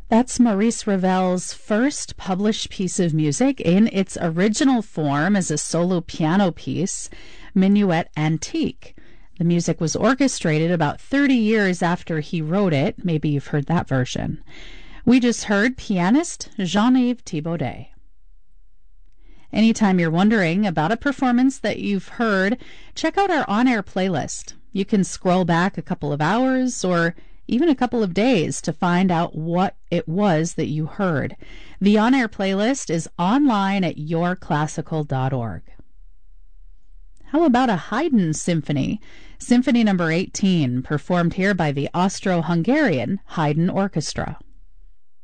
That's Maurice Ravel's first published piece of music in its original form as a solo piano piece, Minuet Antique. The music was orchestrated about 30 years after he wrote it. Maybe you've heard that version. We just heard pianist Jean-Yves Thibaudet. Anytime you're wondering about a performance that you've heard, check out our on-air playlist. You can scroll back a couple of hours or even a couple of days to find out what it was that you heard. The on-air playlist is online at yourclassical.org. How about a Haydn symphony? Symphony number 18, performed here by the Austro-Hungarian Haydn Orchestra.